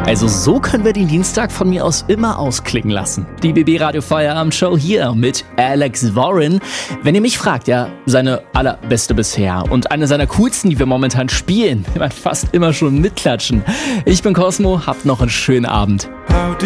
Also so können wir den Dienstag von mir aus immer ausklingen lassen. Die BB Radio Feierabend Show hier mit Alex Warren. Wenn ihr mich fragt, ja, seine allerbeste bisher und eine seiner coolsten, die wir momentan spielen. Man fast immer schon mitklatschen. Ich bin Cosmo, habt noch einen schönen Abend. How